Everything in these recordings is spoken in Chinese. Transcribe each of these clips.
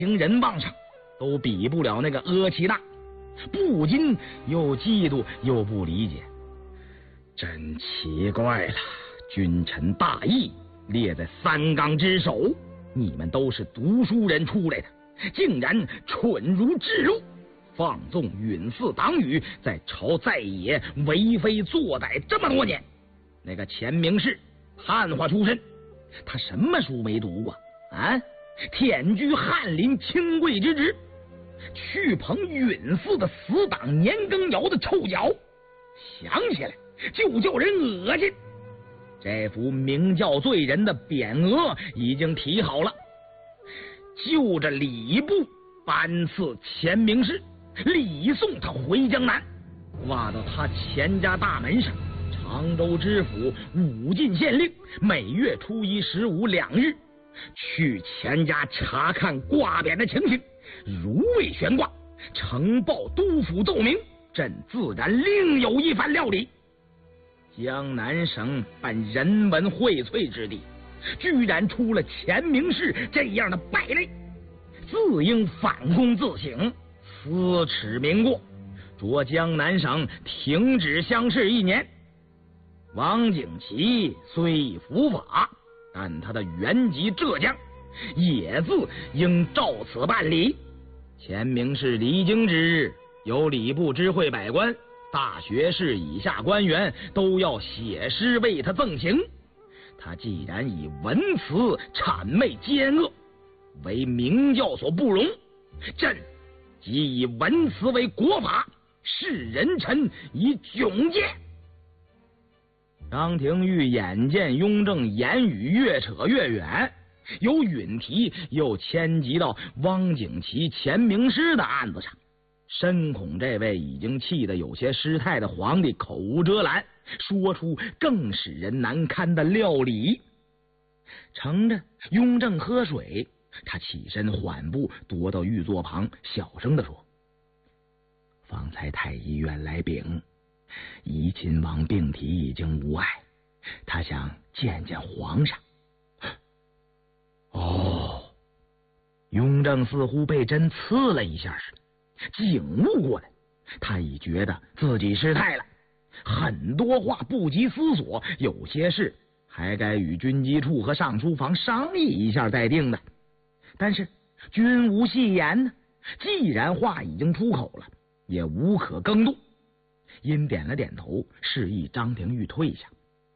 行人望上都比不了那个阿奇大，不禁又嫉妒又不理解。真奇怪了，君臣大义列在三纲之首，你们都是读书人出来的，竟然蠢如稚鹿，放纵允祀党羽，在朝在野为非作歹这么多年。那个钱明士汉化出身，他什么书没读过啊？忝居翰林清贵之职，去捧允祀的死党年羹尧的臭脚，想起来就叫人恶心。这幅明教罪人的匾额已经题好了，就着礼部颁赐钱明士，礼送他回江南，挂到他钱家大门上。常州知府武进县令每月初一、152日去钱家查看挂匾的情形，如未悬挂，呈报督府奏明，朕自然另有一番料理。江南省本人文荟萃之地，居然出了钱明士这样的败类，自应反躬自省，思耻明过，着江南省停止乡试1年。王景琦虽已伏法，但他的原籍浙江，也自应照此办理。钱明士离京之日，由礼部知会百官、大学士以下官员都要写诗为他赠行。他既然以文辞谄媚奸恶，为明教所不容，朕即以文辞为国法，视人臣以窘戒。张廷玉眼见雍正言语越扯越远，由允提又迁及到汪景祺、钱明师的案子上，深恐这位已经气得有些失态的皇帝口无遮拦，说出更使人难堪的料理。乘着雍正喝水，他起身缓步踱到御座旁，小声地说：“方才太医院来禀，怡亲王病体已经无碍，他想见见皇上。”哦，雍正似乎被针刺了一下似的，警悟过来，他已觉得自己失态了，很多话不及思索，有些事还该与军机处和上书房商议一下再定的。但是君无戏言呢，既然话已经出口了，也无可更动，因点了点头，示意张廷玉退下。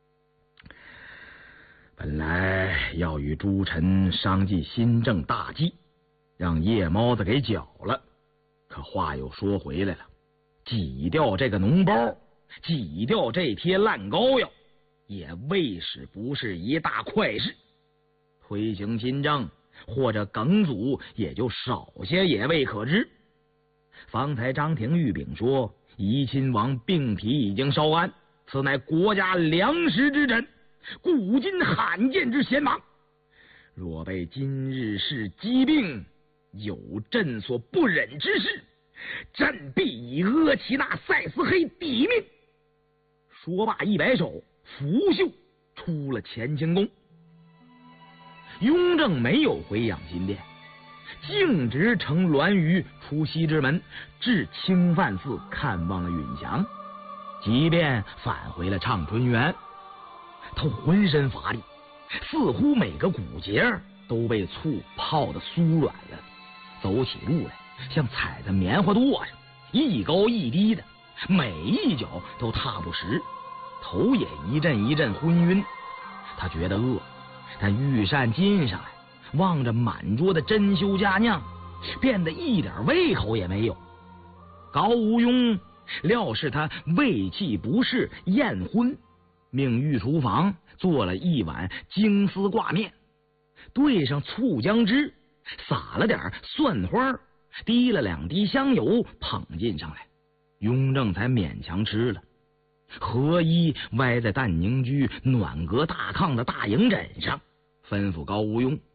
本来要与诸臣商议新政大计，让夜猫子给搅了，可话又说回来了，挤掉这个脓包，挤掉这贴烂膏药，也未使不是一大快事。推行新政或者梗阻，也就少些也未可知。方才张廷玉禀说，怡亲王病体已经稍安，此乃国家良实之臣，古今罕见之贤王。若被今日事疾病，有朕所不忍之事，朕必以阿奇那塞斯黑抵命。说罢一摆手，拂袖出了乾清宫。雍正没有回养心殿，径直乘銮舆出西直门，至清范寺看望了允祥，即便返回了畅春园。他浑身乏力，似乎每个骨节都被醋泡得酥软了，走起路来像踩在棉花垛上，一高一低的，每一脚都踏不实，头也一阵一阵昏晕。他觉得饿，但御膳进上来，望着满桌的珍馐佳酿，变得一点胃口也没有。高无庸料是他胃气不适厌昏，命御厨房做了一碗京丝挂面，兑上醋姜汁，撒了点蒜花，滴了2滴香油，捧进上来，雍正才勉强吃了。和衣歪在淡宁居暖阁大炕的大营枕上，吩咐高无庸：“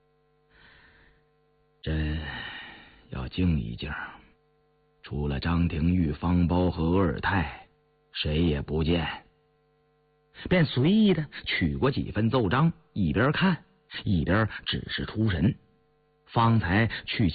朕要静一静，除了张廷玉、方苞和额尔泰，谁也不见。”便随意的取过几份奏章，一边看一边只是出神。 方才去